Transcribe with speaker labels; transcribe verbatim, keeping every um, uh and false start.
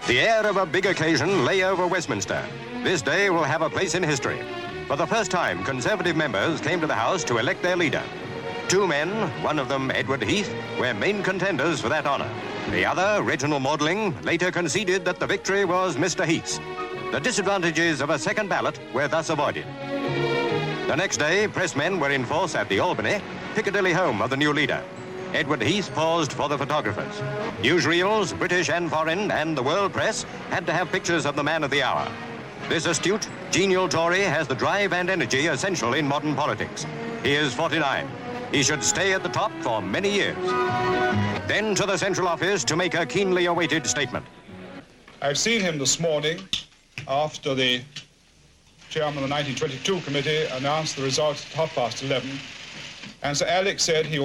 Speaker 1: The air of a big occasion lay over Westminster. This day will have a place in history. For the first time, Conservative members came to the House to elect their leader. Two men, one of them Edward Heath, were main contenders for that honour. The other, Reginald Maudling, later conceded that the victory was Mister Heath's. The disadvantages of a second ballot were thus avoided. The next day, pressmen were in force at the Albany, Piccadilly home of the new leader. Edward Heath paused for the photographers. Newsreels, British and foreign, and the world press had to have pictures of the man of the hour. This astute, genial Tory has the drive and energy essential in modern politics. He is forty-nine. He should stay at the top for many years. Then to the Central Office to make a keenly awaited statement.
Speaker 2: I've seen him this morning after the chairman of the nineteen twenty-two committee announced the results at half past eleven. And Sir Alex said he